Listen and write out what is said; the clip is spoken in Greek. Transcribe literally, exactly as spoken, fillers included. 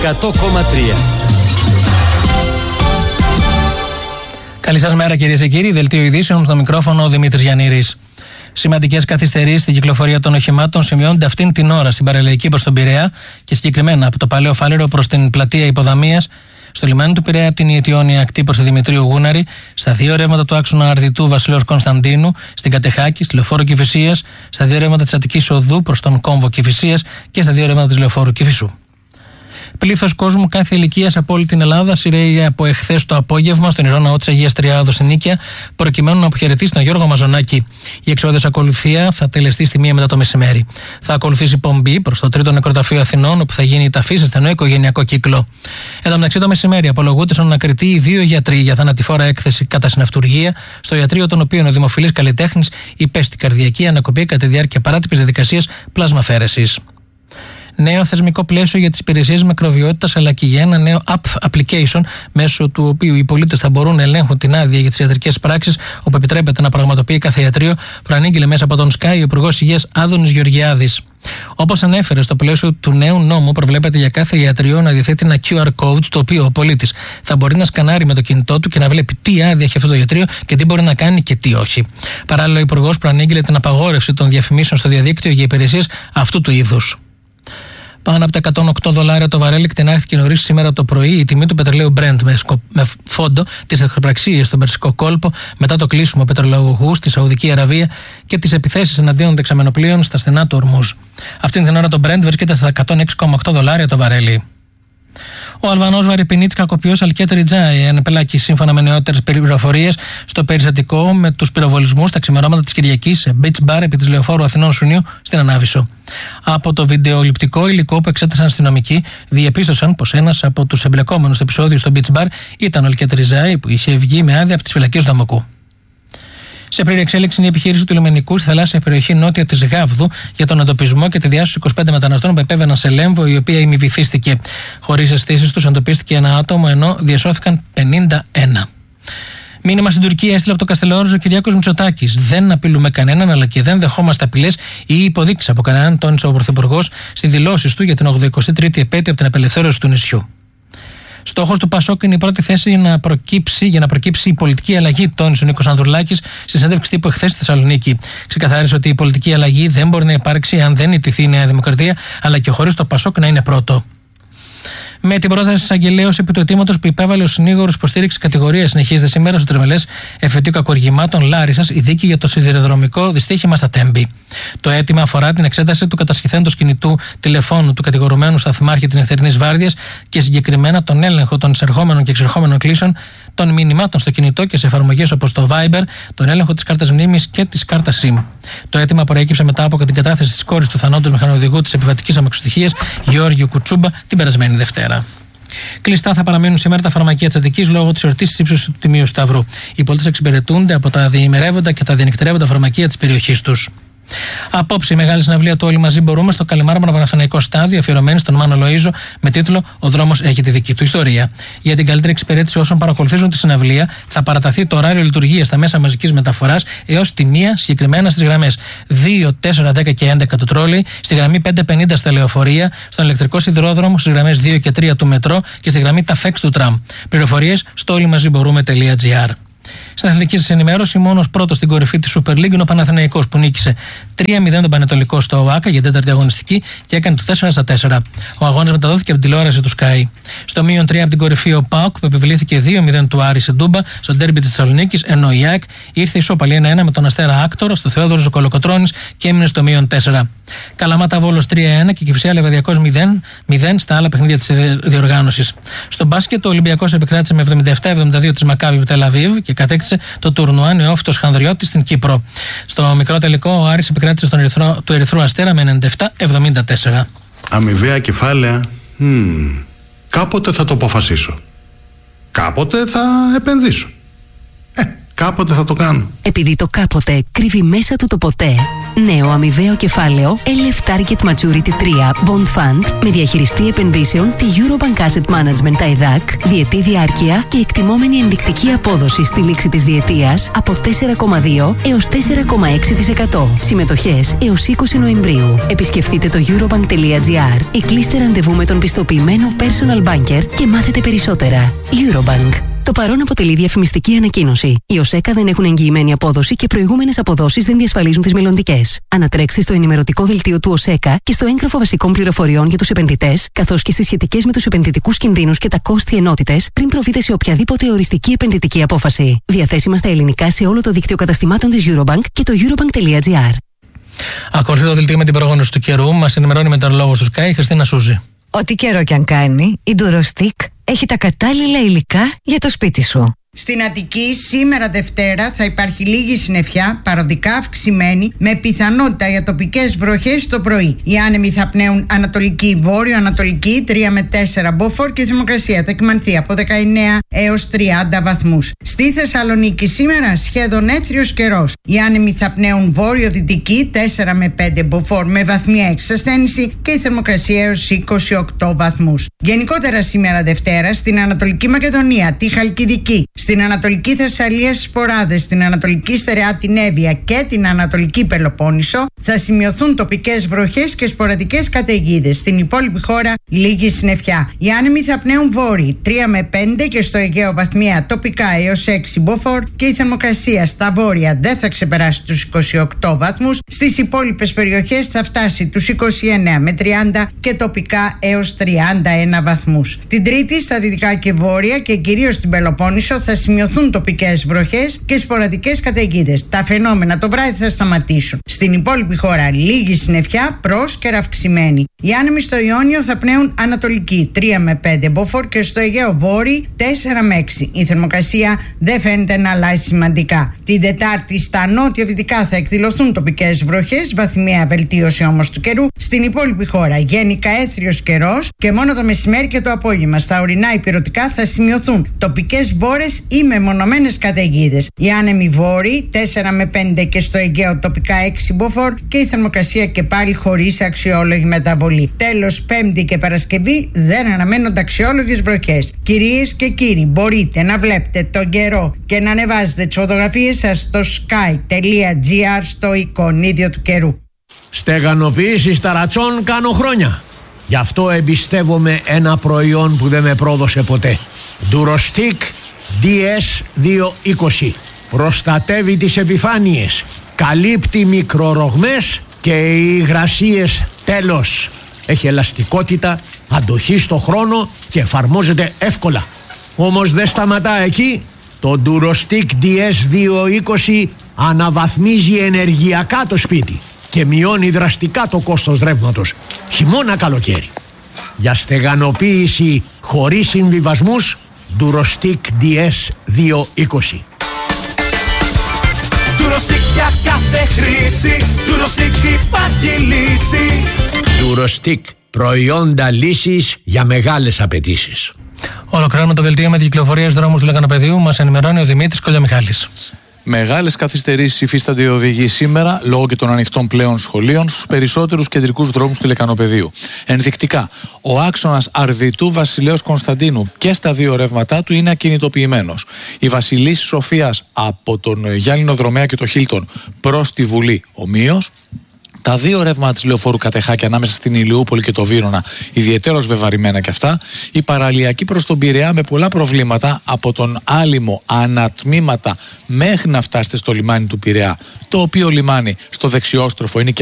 εκατό κόμμα τρία. Καλή σας μέρα, κυρίες και κύριοι. Δελτίο ειδήσεων, στο μικρόφωνο ο Δημήτρης Γιαννήρης. Σημαντικές καθυστερήσεις στην κυκλοφορία των οχημάτων σημειώνονται αυτήν την ώρα στην παραλιακή προς τον Πειραιά και συγκεκριμένα από το Παλαιό Φάληρο προς την πλατεία Υποδαμίας, στο λιμάνι του Πειραιά από την Ιετιώνια ακτή προς τη Δημητρίου Γούναρη, στα δύο ρεύματα του άξονα Αρδιτού Βασιλέως Κωνσταντίνου, στην Κατεχάκη, στη Λεωφόρο Κηφισίας, στα δύο ρεύματα της Αττικής Οδού προς τον κόμβο Κηφισίας και στα δύο ρεύματα της Λεωφόρου Κηφισού. Πλήθος κόσμου κάθε ηλικίας από όλη την Ελλάδα σειραίει από εχθές το απόγευμα στον Ιερό Ναό της Αγίας Τριάδος στην Νίκαια, προκειμένου να αποχαιρετήσει τον Γιώργο Μαζονάκη. Η εξόδιος ακολουθία θα τελεστεί στη μία μετά το μεσημέρι. Θα ακολουθήσει πομπή προς το τρίτο νεκροταφείο Αθηνών, όπου θα γίνει η ταφή σε στενό οικογενειακό κύκλο. Εν τω μεταξύ, το μεσημέρι απολογούνται στον ανακριτή οι δύο γιατροί για θανατηφόρα έκθεση κατά συναυτουργία, στο ιατρείο των οποίων ο δημοφιλής καλλιτέχνης υπέστη καρδιακή ανακοπή κατά τη διάρκεια παράτυπης διαδικασίας πλασμαφαίρεσης. Νέο θεσμικό πλαίσιο για τις υπηρεσίες μικροβιότητας, αλλά και για ένα νέο app application, μέσω του οποίου οι πολίτες θα μπορούν να ελέγχουν την άδεια για τις ιατρικές πράξεις, όπου επιτρέπεται να πραγματοποιεί κάθε ιατρείο, προανήγγειλε μέσα από τον Sky ο Υπουργός Υγείας Άδωνης Γεωργιάδης. Όπως ανέφερε, στο πλαίσιο του νέου νόμου προβλέπεται για κάθε ιατρείο να διαθέτει ένα κιου αρ code, το οποίο ο πολίτης θα μπορεί να σκανάρει με το κινητό του και να βλέπει τι άδεια έχει αυτό το ιατρείο και τι μπορεί να κάνει και τι όχι. Παράλληλα, ο Υπουργός προανήγγειλε την απαγόρευση των διαφημίσεων στο διαδίκτυο για υπηρεσίες αυτού του είδους. Πάνω από τα εκατόν οκτώ δολάρια το βαρέλι κτηνάχθηκε νωρίς σήμερα το πρωί η τιμή του πετρελαίου Brent με, σκο... με φόντο τις εχθροπραξίες στον Περσικό κόλπο μετά το κλείσιμο πετρελαγωγού στη Σαουδική Αραβία και τις επιθέσεις εναντίον δεξαμενοπλοίων στα στενά του Ορμούζ. Αυτήν την ώρα το Brent βρίσκεται στα εκατόν έξι κόμμα οκτώ δολάρια το βαρέλι. Ο Αλβανός βαρυπινίτης κακοποιός Αλκέτ Ριτζάι ενεπελάκη σύμφωνα με νεότερες πληροφορίες στο περιστατικό με τους πυροβολισμούς τα ξημερώματα της Κυριακής σε beach bar επί της Λεωφόρου Αθηνών Σουνίου στην Ανάβησο. Από το βιντεοληπτικό υλικό που εξέτασαν αστυνομικοί, διεπίστωσαν πως ένας από τους εμπλεκόμενους στο επεισόδιο στο beach bar ήταν ο Αλκέτ Ριτζάι, που είχε βγει με άδεια από τις φυλακές του Δαμοκού. Σε πλήρη εξέλιξη είναι η επιχείρηση του λιμενικού στη θαλάσσια περιοχή νότια της Γάβδου για τον εντοπισμό και τη διάσωση είκοσι πέντε μεταναστών που επέβαιναν σε Λέμβο, η οποία ημιβυθίστηκε. Χωρίς αισθήσεις τους εντοπίστηκε ένα άτομο, ενώ διασώθηκαν πενήντα ένα. Μήνυμα στην Τουρκία έστειλε από το Καστελόριζο ο Κυριάκος Μητσοτάκης. Δεν απειλούμε κανέναν, αλλά και δεν δεχόμαστε απειλές ή υποδείξεις από κανέναν, τόνισε ο Πρωθυπουργός στις δηλώσεις του για την ογδοηκοστή τρίτη επέτειο από την απελευθέρωση του νησιού. Στόχος του Πασόκ είναι η πρώτη θέση για να προκύψει, για να προκύψει η πολιτική αλλαγή, τόνισε ο Νίκος Ανδρουλάκης στη συνέντευξη τύπου εχθές στη Θεσσαλονίκη. Ξεκαθάρισε ότι η πολιτική αλλαγή δεν μπορεί να υπάρξει αν δεν ιτηθεί η Νέα Δημοκρατία, αλλά και χωρίς το Πασόκ να είναι πρώτο. Με την πρόταση της εισαγγελέως επί του αιτήματος που υπέβαλε ο συνήγορος υποστήριξης κατηγορίας, συνεχίζεται σήμερα στο τριμελές εφετείο κακουργημάτων Λάρισσας η δίκη για το σιδηροδρομικό δυστύχημα στα Τέμπη. Το αίτημα αφορά την εξέταση του κατασχεθέντος κινητού τηλεφώνου του κατηγορουμένου σταθμάρχη της νυχτερινής βάρδιας και συγκεκριμένα τον έλεγχο των εισερχόμενων και εξερχόμενων κλήσεων, των μηνυμάτων στο κινητό και σε εφαρμογές όπως το Viber, τον έλεγχο της κάρτας μνήμης και της κάρτας SIM. Το αίτημα προέκυψε μετά από την κατάθεση της κόρης του θανόντος μηχανοδηγού της επιβατικής αμαξοστοιχίας Γεώργιου Κουτσούμπα την περασμένη Δευτέρα. Κλειστά θα παραμείνουν σήμερα τα φαρμακεία της Αττικής λόγω της εορτής της ύψωσης του Τιμίου Σταυρού. Οι πολίτες εξυπηρετούνται από τα διημερεύοντα και τα διανυκτερεύοντα φαρμακεία της περιοχής τους. Απόψε η μεγάλη συναυλία του Όλοι Μαζί Μπορούμε στο Καλιμάρμαρο Παναθηναϊκό Στάδιο, αφιερωμένη στον Μάνο Λοΐζο, με τίτλο Ο δρόμος έχει τη δική του ιστορία. Για την καλύτερη εξυπηρέτηση όσων παρακολουθήσουν τη συναυλία, θα παραταθεί το ωράριο λειτουργίας στα μέσα μαζικής μεταφοράς έως τη μία, συγκεκριμένα στις γραμμές δύο, τέσσερα, δέκα και έντεκα του τρόλεϊ, στη γραμμή πέντε πενήντα στα λεωφορεία, στον ηλεκτρικό σιδηρόδρομο, στις γραμμές δύο και τρία του μετρό και στη γραμμή Ταφέξ του τραμ. Πληροφορίες στο όλοιμαζιμπορούμε.gr. Στην αθλητική σας ενημέρωση, μόνος πρώτος στην κορυφή της Super League είναι ο Παναθηναϊκός, που νίκησε τρία μηδέν τον Πανετολικό στο ΟΑΚΑ για τέταρτη αγωνιστική και έκανε το τέσσερα στα τέσσερα. Ο αγώνας μεταδόθηκε από την τηλεόραση του Sky. Στο μείον τρία από την κορυφή ο ΠΑΟΚ, που επιβλήθηκε δύο μηδέν του Άρη σε Ντούμπα στο ντέρμπι της Θεσσαλονίκης, ενώ η ΑΕΚ ήρθε ισόπαλη ένα ένα με τον Αστέρα Άκτορο στο Θεόδωρος Κολοκοτρώνης και έμεινε στο μείον τέσσερα. Καλαμάτα Βόλος τρία ένα και Κυφσιά Λεβαδιακός μηδέν μηδέν στα άλλα παιχνίδια της διοργάνωσης. Στο μπάσκετ, ο Ολυμπιακός επικράτησε με εβδομήντα επτά εβδομήντα δύο της Μακάβι Τελαβίβ και κατέκτησε το τουρνουά Νεόφυτος Χανδριώτης στην Κύπρο. Στο μικρό τελικό, ο Άρης επικράτησε στον Ερυθρό, του Ερυθρού Αστέρα με ενενήντα επτά εβδομήντα τέσσερα. Αμοιβαία κεφάλαια. Mm. Κάποτε θα το αποφασίσω. Κάποτε θα επενδύσω. Ε, Κάποτε θα το κάνω. Επειδή το κάποτε κρύβει μέσα του το ποτέ. Νέο αμοιβαίο κεφάλαιο ελ εφ Target Maturity τρία Bond Fund με διαχειριστή επενδύσεων τη Eurobank Asset Management τα ΕΔΑΚ, διετή διάρκεια και εκτιμόμενη ενδεικτική απόδοση στη λήξη της διετίας από τέσσερα κόμμα δύο έως τέσσερα κόμμα έξι τοις εκατό. Συμμετοχές έως είκοσι Νοεμβρίου. Επισκεφτείτε το eurobank.gr ή κλείστε ραντεβού με τον πιστοποιημένο personal banker και μάθετε περισσότερα. Eurobank. Το παρόν αποτελεί διαφημιστική ανακοίνωση. Οι ΟΣΕΚΑ δεν έχουν εγγυημένη απόδοση και προηγούμενες αποδόσεις δεν διασφαλίζουν τις μελλοντικές. Ανατρέξτε στο ενημερωτικό δελτίο του ΟΣΕΚΑ και στο έγγραφο βασικών πληροφοριών για τους επενδυτές, καθώς και στις σχετικές με τους επενδυτικούς κινδύνους και τα κόστη ενότητες πριν προβείτε σε οποιαδήποτε οριστική επενδυτική απόφαση. Διαθέσιμα στα ελληνικά σε όλο το δίκτυο καταστημάτων της Eurobank και το eurobank.gr. Ακολουθεί το δελτίο με την προγνώση του καιρού. Μας ενημερώνει η μετεωρολόγος του Sky, Χριστίνα Σούζη. Ό,τι καιρό κι αν κάνει, η Durostick έχει τα κατάλληλα υλικά για το σπίτι σου. Στην Αττική σήμερα Δευτέρα θα υπάρχει λίγη συννεφιά, παροδικά αυξημένη, με πιθανότητα για τοπικές βροχές το πρωί. Οι άνεμοι θα πνέουν ανατολική, βόρειο-ανατολική, τρία με τέσσερα μποφόρ και η θερμοκρασία θα κυμανθεί από δεκαεννέα έως τριάντα βαθμούς. Στη Θεσσαλονίκη σήμερα σχεδόν έθριος καιρός. Οι άνεμοι θα πνέουν βόρειο-δυτική, τέσσερα με πέντε μποφόρ με βαθμία εξασθένηση και η θερμοκρασία έως είκοσι οκτώ βαθμούς. Γενικότερα σήμερα Δευτέρα στην Ανατολική Μακεδονία, τη Χαλκιδική, στην Ανατολική Θεσσαλία στις Ποράδες, στην Ανατολική Στερεά την Εύβοια και την Ανατολική Πελοπόννησο θα σημειωθούν τοπικές βροχές και σποραδικές καταιγίδες. Στην υπόλοιπη χώρα λίγη συννεφιά. Οι άνεμοι θα πνέουν βόρειοι τρία με πέντε και στο Αιγαίο βαθμία τοπικά έως έξι μποφόρ και η θερμοκρασία στα βόρεια δεν θα ξεπεράσει τους είκοσι οκτώ βαθμούς. Στις υπόλοιπες περιοχές θα φτάσει τους είκοσι εννέα με τριάντα και τοπικά έως τριάντα ένα βαθμούς. Την Τρίτη στα δυτικά και βόρεια και κυρίως στην Πελοπόννησο θα σημειωθούν τοπικές βροχές και σποραδικές καταιγίδες. Τα φαινόμενα το βράδυ θα σταματήσουν. Στην υπόλοιπη χώρα λίγη συννεφιά, πρόσκαιρα αυξημένη. Οι άνεμοι στο Ιόνιο θα πνέουν ανατολική τρία με πέντε μποφόρ και στο Αιγαίο βόρειο τέσσερα με έξι. Η θερμοκρασία δεν φαίνεται να αλλάζει σημαντικά. Την Τετάρτη στα νότιο-δυτικά θα εκδηλωθούν τοπικές βροχές, βαθμιαία βελτίωση όμως του καιρού. Στην υπόλοιπη χώρα γενικά έθριος καιρός και μόνο το μεσημέρι και το απόγευμα στα ορεινά υπηρετικά θα σημειωθούν τοπικές μπόρες ή μεμονωμένες καταιγίδες. Οι άνεμοι βόρειοι τέσσερα με πέντε και στο Αιγαίο τοπικά έξι μποφόρ και η θερμοκρασία και πάλι χωρίς αξιόλογη μεταβολή. Τέλος, Πέμπτη και Παρασκευή δεν αναμένονται αξιόλογες βροχές. Κυρίες και κύριοι, μπορείτε να βλέπετε τον καιρό και να ανεβάζετε τις φωτογραφίες σας στο sky.gr στο εικονίδιο του καιρού. Στεγανοποίηση ταρατσών κάνω χρόνια. Γι' αυτό εμπιστεύομαι ένα προϊόν που δεν με πρόδωσε ποτέ. Durostick ντι ες διακόσια είκοσι. Προστατεύει τις επιφάνειες, καλύπτει μικρορογμές και οι υγρασίες τέλος. Έχει ελαστικότητα, αντοχή στο χρόνο και εφαρμόζεται εύκολα. Όμως δεν σταματά εκεί. Το Durostick ντι ες διακόσια είκοσι αναβαθμίζει ενεργειακά το σπίτι και μειώνει δραστικά το κόστος ρεύματος χειμώνα καλοκαίρι. Για στεγανοποίηση χωρίς συμβιβασμούς, Durostick ντι ες διακόσια είκοσι. Durostick για κάθε χρήση, Durostick υπάρχει λύση. Durostick, προϊόντα λύσης για μεγάλες απαιτήσεις. Ολοκληρώνουμε το δελτίο με την κυκλοφορία στους δρόμους του Λεκανοπεδίου. Μας ενημερώνει ο Δημήτρης Κολιομιχάλης. Μεγάλες καθυστερήσεις υφίστανται οι οδηγοί σήμερα λόγω και των ανοιχτών πλέον σχολείων στους περισσότερους κεντρικούς δρόμους του Λεκανοπεδίου. Ενδεικτικά, ο άξονας Αρδιτού Βασιλέως Κωνσταντίνου και στα δύο ρεύματά του είναι ακινητοποιημένος. Η Βασιλίσσης Σοφίας από τον Γιάννηνο Δρομέα και το Χίλτον προς τη Βουλή ομοίως. Τα δύο ρεύματα της λεωφόρου Κατεχάκη ανάμεσα στην Ηλιούπολη και το Βύρωνα, ιδιαιτέρως βεβαρημένα και αυτά. Η παραλιακή προς τον Πειραιά με πολλά προβλήματα από τον Άλυμο ανατμήματα μέχρι να φτάσετε στο λιμάνι του Πειραιά. Το οποίο λιμάνι στο δεξιόστροφο είναι και